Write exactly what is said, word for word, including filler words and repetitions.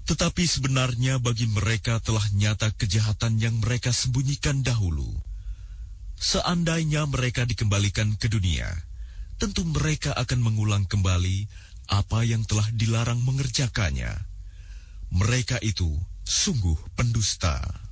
Tetapi sebenarnya bagi mereka telah nyata kejahatan yang mereka sembunyikan dahulu. Seandainya mereka dikembalikan ke dunia, tentu mereka akan mengulang kembali apa yang telah dilarang mengerjakannya. Mereka itu sungguh pendusta.